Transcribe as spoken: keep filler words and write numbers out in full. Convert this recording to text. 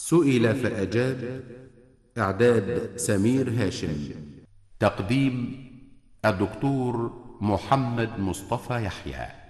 سئل فأجاب. إعداد سمير هاشم. تقديم الدكتور محمد مصطفى يحيى.